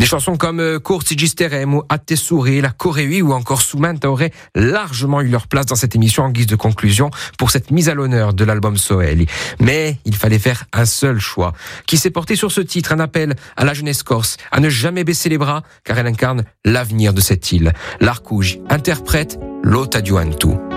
Des chansons comme Corsi Gisterem ou Atte Souri, La Coréui ou encore Soumanta auraient largement eu leur place dans cette émission en guise de conclusion pour cette mise à l'honneur de l'album Soeli. Mais il fallait faire un seul choix, qui s'est porté sur ce titre, un appel à la jeunesse corse, à ne jamais baisser les bras, car elle incarne l'avenir de cette île. L'Arcouge interprète L'Ota Diuantu.